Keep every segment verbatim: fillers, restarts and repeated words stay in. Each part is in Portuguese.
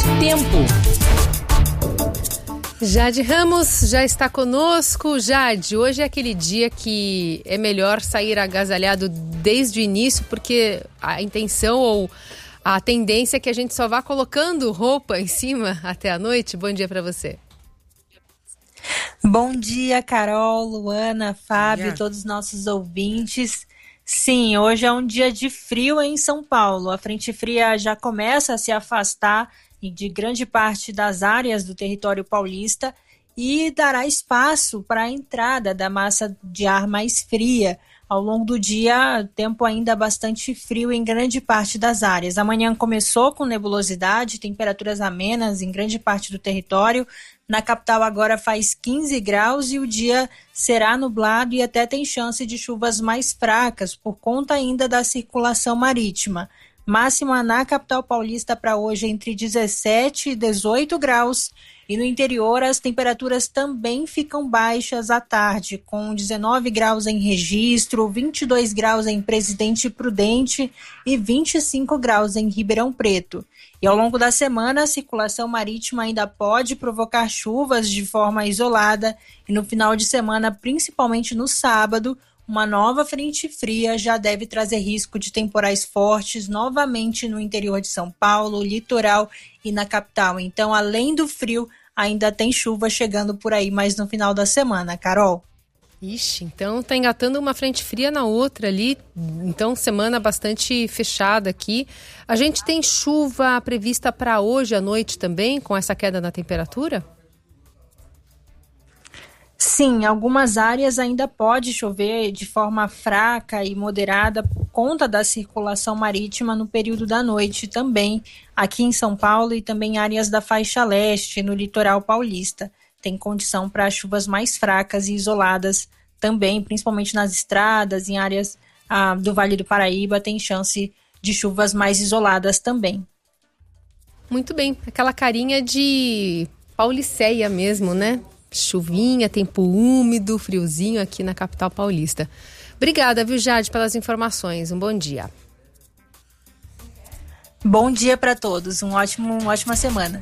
Tempo. Jade Ramos já está conosco. Jade, hoje é aquele dia que é melhor sair agasalhado desde o início, porque a intenção ou a tendência é que a gente só vá colocando roupa em cima até a noite. Bom dia para você. Bom dia, Carol, Luana, Fábio, yeah. todos os nossos ouvintes. Sim, hoje é um dia de frio em São Paulo. A frente fria já começa a se afastar de grande parte das áreas do território paulista e dará espaço para a entrada da massa de ar mais fria. Ao longo do dia, tempo ainda bastante frio em grande parte das áreas. Amanhã começou com nebulosidade, temperaturas amenas em grande parte do território. Na capital agora faz quinze graus e o dia será nublado e até tem chance de chuvas mais fracas por conta ainda da circulação marítima. Máxima na capital paulista para hoje entre dezessete e dezoito graus. E no interior as temperaturas também ficam baixas à tarde, com dezenove graus em Registro, vinte e dois graus em Presidente Prudente e vinte e cinco graus em Ribeirão Preto. E ao longo da semana a circulação marítima ainda pode provocar chuvas de forma isolada e no final de semana, principalmente no sábado, uma nova frente fria já deve trazer risco de temporais fortes novamente no interior de São Paulo, litoral e na capital. Então, além do frio, ainda tem chuva chegando por aí mais no final da semana, Carol. Ixi, então tá engatando uma frente fria na outra ali, então semana bastante fechada aqui. A gente tem chuva prevista para hoje à noite também, com essa queda na temperatura? Sim, algumas áreas ainda pode chover de forma fraca e moderada por conta da circulação marítima no período da noite também, aqui em São Paulo e também áreas da faixa leste, no litoral paulista. Tem condição para chuvas mais fracas e isoladas também, principalmente nas estradas, em áreas ah, do Vale do Paraíba, tem chance de chuvas mais isoladas também. Muito bem, aquela carinha de Pauliceia mesmo, né? Chuvinha, tempo úmido, friozinho aqui na capital paulista. Obrigada, viu, Jade, pelas informações. Um bom dia. Bom dia para todos. Um ótimo, uma ótima semana.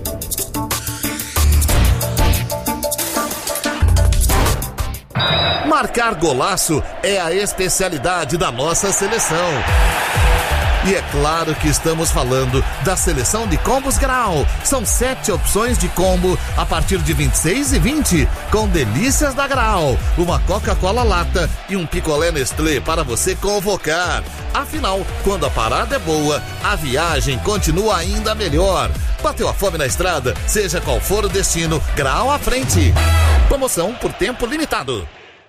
Marcar golaço é a especialidade da nossa seleção. E é claro que estamos falando da seleção de combos Grau. São sete opções de combo a partir de vinte e seis e vinte, com delícias da Grau. Uma Coca-Cola lata e um picolé Nestlé para você convocar. Afinal, quando a parada é boa, a viagem continua ainda melhor. Bateu a fome na estrada? Seja qual for o destino, Grau à frente. Promoção por tempo limitado.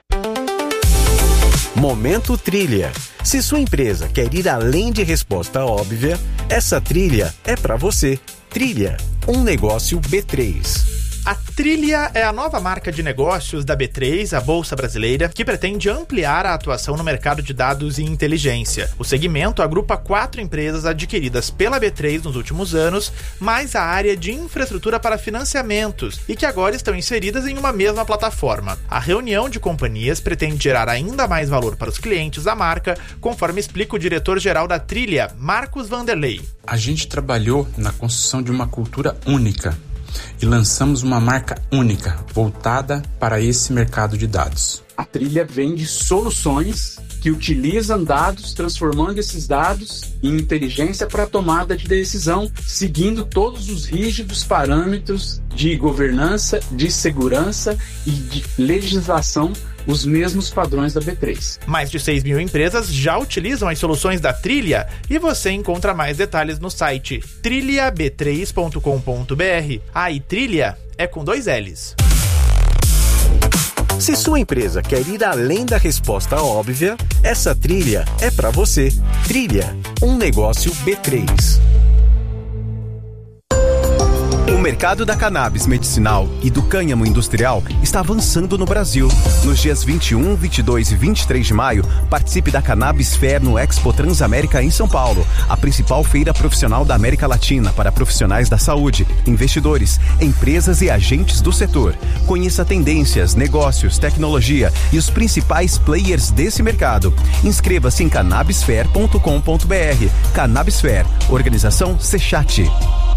Momento Trilha. Se sua empresa quer ir além de resposta óbvia, essa trilha é para você. Trilha, um negócio B três. A Trilha é a nova marca de negócios da B três, a Bolsa Brasileira, que pretende ampliar a atuação no mercado de dados e inteligência. O segmento agrupa quatro empresas adquiridas pela B três nos últimos anos, mais a área de infraestrutura para financiamentos, e que agora estão inseridas em uma mesma plataforma. A reunião de companhias pretende gerar ainda mais valor para os clientes da marca, conforme explica o diretor-geral da Trilha, Marcos Vanderlei. A gente trabalhou na construção de uma cultura única e lançamos uma marca única, voltada para esse mercado de dados. A Trilha vende soluções que utilizam dados, transformando esses dados em inteligência para a tomada de decisão, seguindo todos os rígidos parâmetros de governança, de segurança e de legislação, os mesmos padrões da B três. Mais de seis mil empresas já utilizam as soluções da Trilha e você encontra mais detalhes no site trilha b três ponto com ponto b r. Ah, e Trilha é com dois L's. Se sua empresa quer ir além da resposta óbvia, essa trilha é para você. Trilha, um negócio B três. O mercado da cannabis medicinal e do cânhamo industrial está avançando no Brasil. Nos dias vinte e um, vinte e dois e vinte e três de maio, participe da Cannabis Fair no Expo Transamérica em São Paulo, a principal feira profissional da América Latina para profissionais da saúde, investidores, empresas e agentes do setor. Conheça tendências, negócios, tecnologia e os principais players desse mercado. Inscreva-se em cannabis fair ponto com ponto b r. Cannabis Fair, organização Sechat.